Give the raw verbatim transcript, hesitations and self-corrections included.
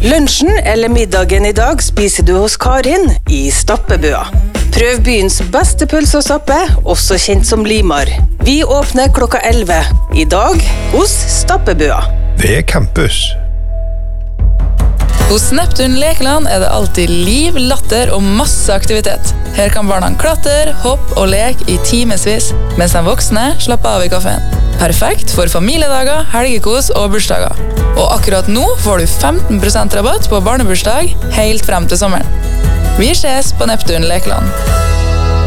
Lunsjen eller middagen i dag spiser du hos Karin i Stappebua. Prøv byens beste pølse og stappe, også kjent som Limar. Vi åpner klokka elleve. I dag hos Stappebua. Ved campus. Hos Neptun Lekeland er det alltid liv, latter og masse aktivitet. Her kan barna klatre, hoppe og leke i timesvis, mens de voksne slapper av i kaféen. Perfekt for familiedager, helgekos og bursdager. Og akkurat nå får du femten prosent rabatt på barnebursdag helt frem til sommeren. Vi ses på Neptun Lekeland.